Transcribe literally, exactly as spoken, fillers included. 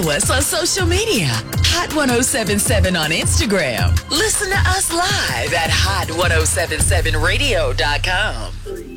Follow us on social media. Hot ten seventy-seven on Instagram. Listen to us live at hot ten seventy-seven radio dot com.